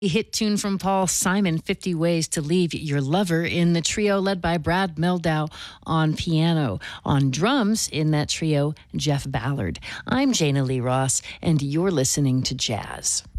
hit tune from Paul Simon, 50 Ways to Leave Your Lover, in the trio led by Brad Mehldau on piano. On drums in that trio, Jeff Ballard. I'm Jana Lee Ross, and you're listening to Jazz.